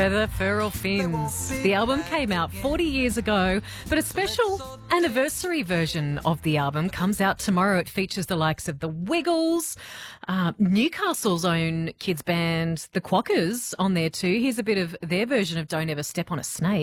Feather, Fur or Fins. The album came out 40 years ago, but a special anniversary version of the album comes out tomorrow. It features the likes of the Wiggles, Newcastle's own kids band, the Quackers, on there too. Here's a bit of their version of Don't Ever Step on a Snake.